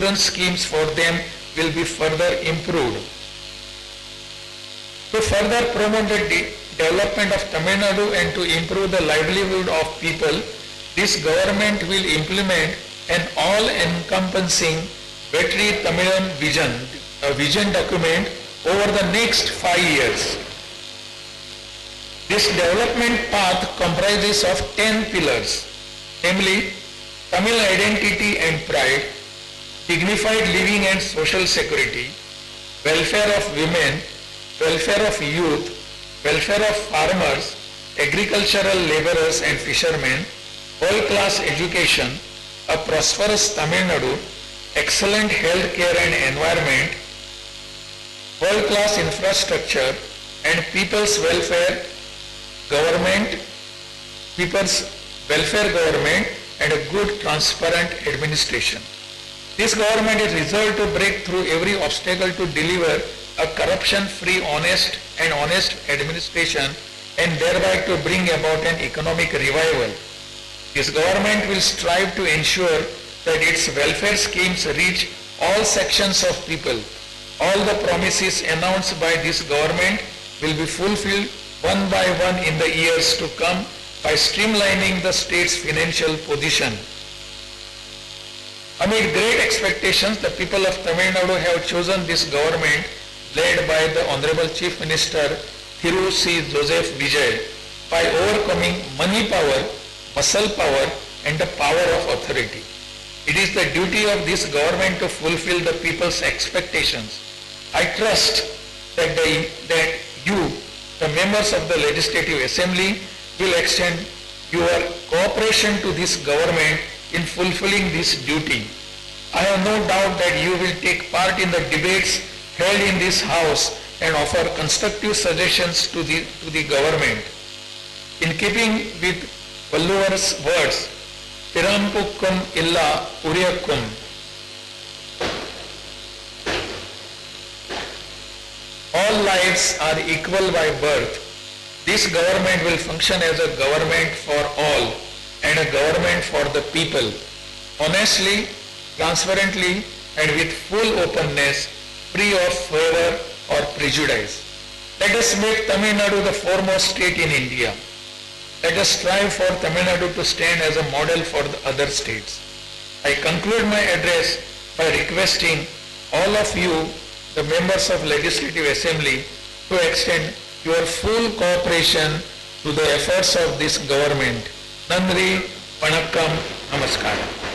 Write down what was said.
insurance schemes for them will be further improved. To further promote the development of Tamil Nadu and to improve the livelihood of people, this government will implement an all-encompassing Vetri Tamilan vision, a vision document over the next 5 years. This development path comprises of 10 pillars, namely Tamil identity and pride, dignified living and social security, welfare of women, welfare of youth, welfare of farmers, agricultural laborers and fishermen, world-class education, a prosperous Tamil Nadu, excellent health care and environment, world-class infrastructure, and people's welfare government, and a good transparent administration. This government is resolved to break through every obstacle to deliver a corruption-free, honest administration and thereby to bring about an economic revival. This government will strive to ensure that its welfare schemes reach all sections of people. All the promises announced by this government will be fulfilled one by one in the years to come by streamlining the state's financial position. Amid great expectations, the people of Tamil Nadu have chosen this government led by the Honorable Chief Minister Thiru C. Joseph Vijay by overcoming money power, muscle power and the power of authority. It is the duty of this government to fulfill the people's expectations. I trust that you, the members of the Legislative Assembly, will extend your cooperation to this government in fulfilling this duty. I have no doubt that you will take part in the debates held in this House and offer constructive suggestions to the government. In keeping with Valluvar's words, Pirampukkum illa Uriyakkum, all lives are equal by birth. This government will function as a government for all and a government for the people, honestly, transparently and with full openness, free of favor or prejudice. Let us make Tamil Nadu the foremost state in India. Let us strive for Tamil Nadu to stand as a model for the other states. I conclude my address by requesting all of you, the members of Legislative Assembly, to extend your full cooperation to the efforts of this government. Nandri, Vanakkam, Namaskaram.